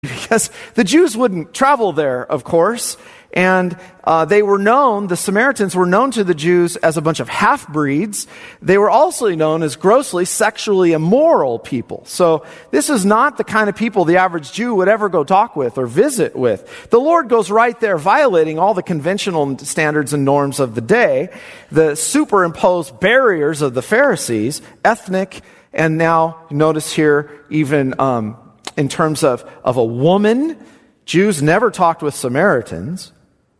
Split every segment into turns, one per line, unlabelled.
because the Jews wouldn't travel there, of course, and they were known, the Samaritans were known to the Jews as a bunch of half-breeds. They were also known as grossly sexually immoral people. So this is not the kind of people the average Jew would ever go talk with or visit with. The Lord goes right there violating all the conventional standards and norms of the day, the superimposed barriers of the Pharisees, ethnic, and now notice here even in terms of a woman. Jews never talked with Samaritans.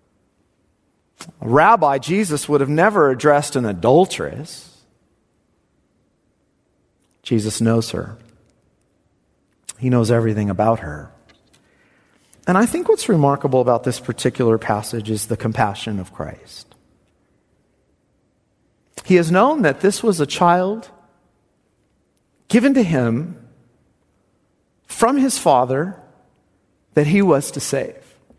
A rabbi, Jesus, would have never addressed an adulteress. Jesus knows her. He knows everything about her. And I think what's remarkable about this particular passage is the compassion of Christ. He has known that this was a child given to him from his Father that he was to save.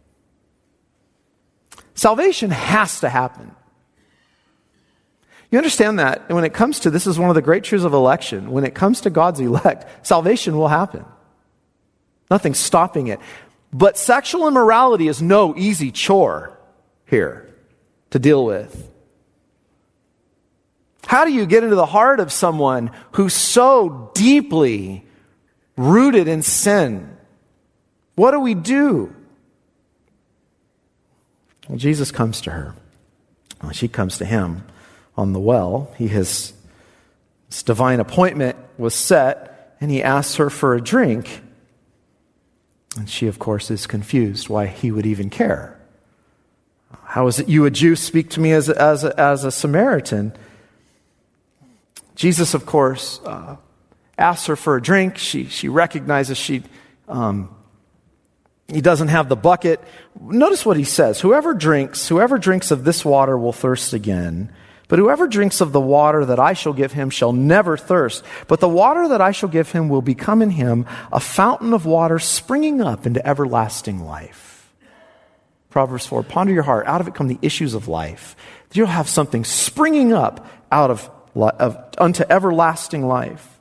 Salvation has to happen. You understand that when it comes to, this is one of the great truths of election, when it comes to God's elect, salvation will happen. Nothing's stopping it. But sexual immorality is no easy chore here to deal with. How do you get into the heart of someone who's so deeply rooted in sin? What do we do? Well, Jesus comes to her. Well, she comes to him on the well. His divine appointment was set, and he asks her for a drink. And she, of course, is confused why he would even care. How is it you, a Jew, speak to me as a Samaritan? Jesus, of course, asks her for a drink. She recognizes he doesn't have the bucket. Notice what he says. Whoever drinks of this water will thirst again. But whoever drinks of the water that I shall give him shall never thirst. But the water that I shall give him will become in him a fountain of water springing up into everlasting life. Proverbs 4, ponder your heart. Out of it come the issues of life. You'll have something springing up out of unto everlasting life.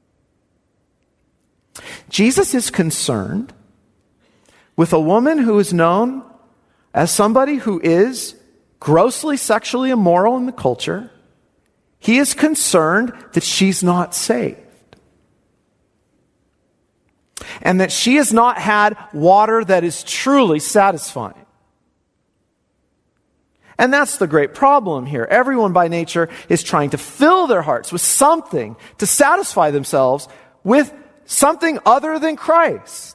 Jesus is concerned with a woman who is known as somebody who is grossly sexually immoral in the culture. He is concerned that she's not saved. And that she has not had water that is truly satisfying. And that's the great problem here. Everyone by nature is trying to fill their hearts with something to satisfy themselves with something other than Christ.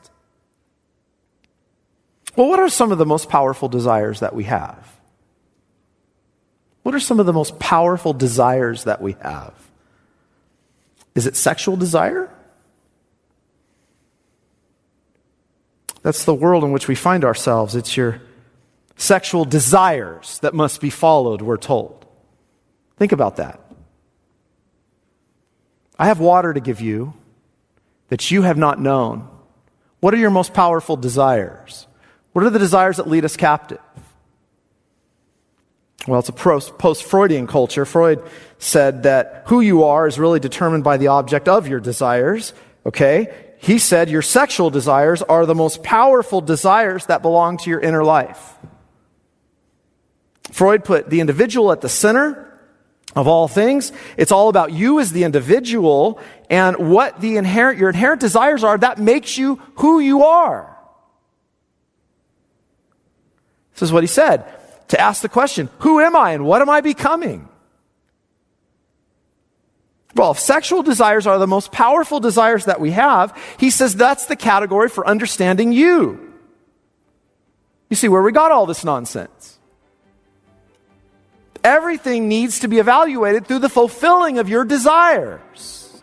Well, what are some of the most powerful desires that we have? What are some of the most powerful desires that we have? Is it sexual desire? That's the world in which we find ourselves. It's your sexual desires that must be followed, we're told. Think about that. I have water to give you that you have not known. What are your most powerful desires? What are the desires that lead us captive? Well, it's a post-Freudian culture. Freud said that who you are is really determined by the object of your desires. Okay? He said your sexual desires are the most powerful desires that belong to your inner life. Freud put the individual at the center of all things. It's all about you as the individual and what your inherent desires are that makes you who you are. This is what he said. To ask the question, who am I and what am I becoming? Well, if sexual desires are the most powerful desires that we have, he says that's the category for understanding you. You see where we got all this nonsense. Everything needs to be evaluated through the fulfilling of your desires.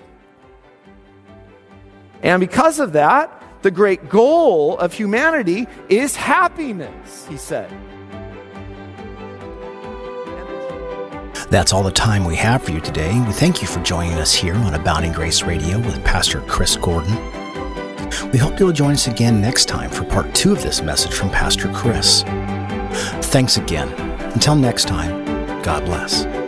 And because of that, the great goal of humanity is happiness, he said.
That's all the time we have for you today. We thank you for joining us here on Abounding Grace Radio with Pastor Chris Gordon. We hope you'll join us again next time for part 2 of this message from Pastor Chris. Thanks again. Until next time, God bless.